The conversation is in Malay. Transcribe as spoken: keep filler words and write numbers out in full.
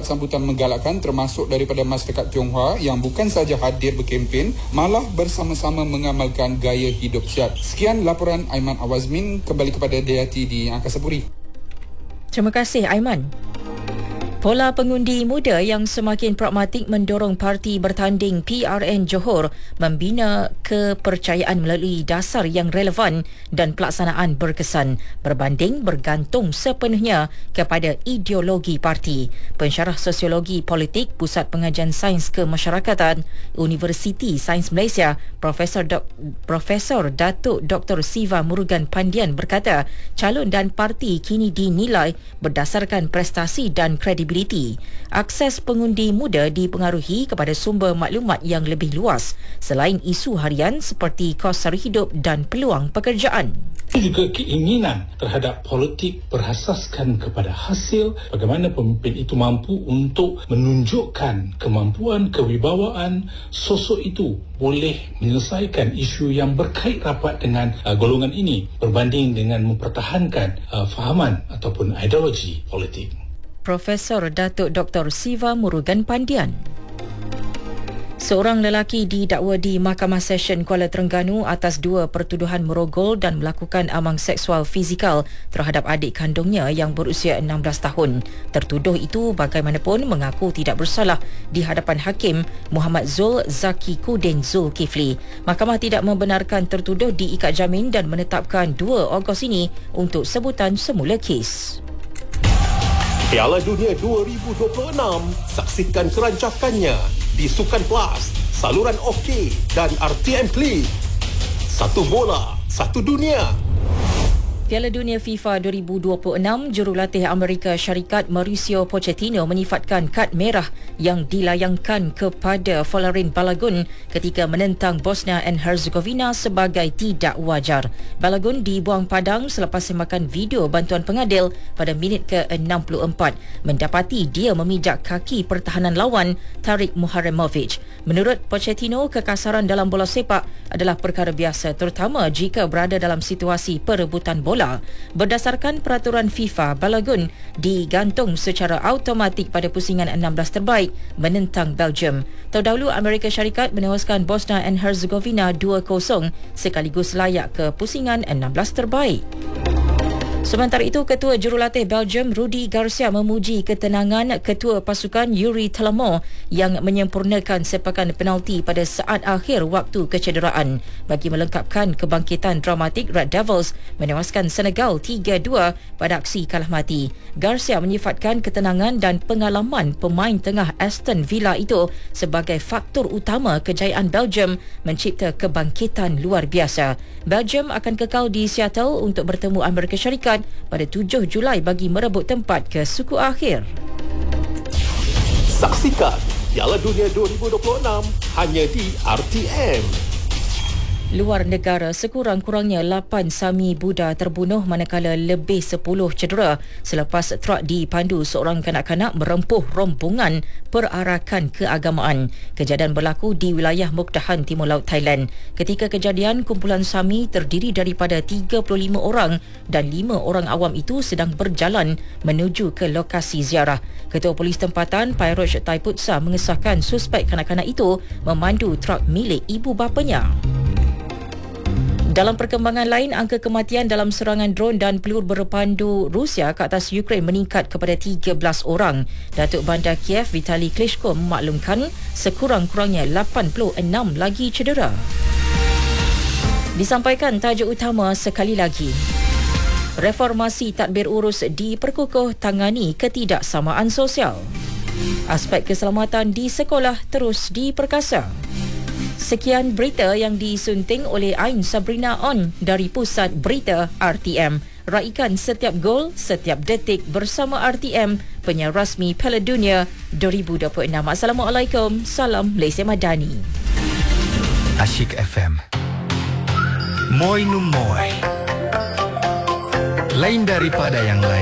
mendapat sambutan menggalakkan, termasuk daripada masyarakat Tionghoa yang bukan sahaja hadir berkempen, malah bersama-sama mengamalkan gaya hidup sihat. Sekian laporan Aiman Awazmin, kembali kepada Dayati di Angkasa Puri. Terima kasih Aiman. Pola pengundi muda yang semakin pragmatik mendorong parti bertanding P R N Johor membina kepercayaan melalui dasar yang relevan dan pelaksanaan berkesan berbanding bergantung sepenuhnya kepada ideologi parti. Pensyarah Sosiologi Politik Pusat Pengajian Sains Kemasyarakatan Universiti Sains Malaysia, Profesor Dok, Profesor Datuk Doktor Siva Murugan Pandian berkata, calon dan parti kini dinilai berdasarkan prestasi dan kredibilitas. Akses pengundi muda dipengaruhi kepada sumber maklumat yang lebih luas selain isu harian seperti kos sara hidup dan peluang pekerjaan. Juga keinginan terhadap politik berasaskan kepada hasil, bagaimana pemimpin itu mampu untuk menunjukkan kemampuan, kewibawaan sosok itu boleh menyelesaikan isu yang berkait rapat dengan uh, golongan ini berbanding dengan mempertahankan uh, fahaman ataupun ideologi politik. Profesor Datuk Doktor Siva Murugan Pandian. Seorang lelaki didakwa di Mahkamah Session Kuala Terengganu atas dua pertuduhan merogol dan melakukan amang seksual fizikal terhadap adik kandungnya yang berusia enam belas tahun. Tertuduh itu bagaimanapun mengaku tidak bersalah di hadapan Hakim Muhammad Zul Zaki Kudin Zulkifli. Mahkamah tidak membenarkan tertuduh diikat jamin dan menetapkan dua Ogos ini untuk sebutan semula kes. Piala Dunia dua ribu dua puluh enam, saksikan kerancakannya di Sukan Plus, saluran OK dan R T M Klik. Satu bola, satu dunia. Piala Dunia FIFA dua ribu dua puluh enam, jurulatih Amerika Syarikat Mauricio Pochettino menyifatkan kad merah yang dilayangkan kepada Folarin Balogun ketika menentang Bosnia and Herzegovina sebagai tidak wajar. Balogun dibuang padang selepas semakan video bantuan pengadil pada minit ke enam puluh empat, mendapati dia memijak kaki pertahanan lawan Tarik Muharremovic. Menurut Pochettino, kekasaran dalam bola sepak adalah perkara biasa, terutama jika berada dalam situasi perebutan bola. Berdasarkan peraturan FIFA, Balogun digantung secara automatik pada pusingan enam belas terbaik menentang Belgium. Terdahulu Amerika Syarikat menewaskan Bosnia and Herzegovina dua kosong sekaligus layak ke pusingan enam belas terbaik. Sementara itu, Ketua Jurulatih Belgium Rudi Garcia memuji ketenangan Ketua Pasukan Yuri Tielemans yang menyempurnakan sepakan penalti pada saat akhir waktu kecederaan bagi melengkapkan kebangkitan dramatik Red Devils menewaskan Senegal tiga dua pada aksi kalah mati. Garcia menyifatkan ketenangan dan pengalaman pemain tengah Aston Villa itu sebagai faktor utama kejayaan Belgium mencipta kebangkitan luar biasa. Belgium akan kekal di Seattle untuk bertemu Amerika Syarikat pada tujuh Julai bagi merebut tempat ke suku akhir. Saksikan Piala Dunia dua ribu dua puluh enam hanya di R T M. Luar negara, sekurang-kurangnya lapan Sami Buddha terbunuh manakala lebih sepuluh cedera selepas truk dipandu seorang kanak-kanak merempuh rombongan perarakan keagamaan. Kejadian berlaku di wilayah Mukdahan, Timur Laut Thailand. Ketika kejadian, kumpulan Sami terdiri daripada tiga puluh lima orang dan lima orang awam itu sedang berjalan menuju ke lokasi ziarah. Ketua Polis Tempatan Pairoch Taiputsa mengesahkan suspek kanak-kanak itu memandu truk milik ibu bapanya. Dalam perkembangan lain, angka kematian dalam serangan dron dan peluru berpandu Rusia ke atas Ukraine meningkat kepada tiga belas orang. Datuk Bandar Kiev Vitali Klitschko memaklumkan sekurang-kurangnya lapan puluh enam lagi cedera. Disampaikan tajuk utama sekali lagi. Reformasi tadbir urus diperkukuh tangani ketidaksamaan sosial. Aspek keselamatan di sekolah terus diperkasa. Sekian berita yang disunting oleh Ain Sabrina On dari Pusat Berita R T M. Raikan setiap gol, setiap detik bersama R T M, penyiar rasmi Piala Dunia dua ribu dua puluh enam. Assalamualaikum, salam Malaysia Madani. Asyik F M. Moi nu moi. Lain daripada yang lain.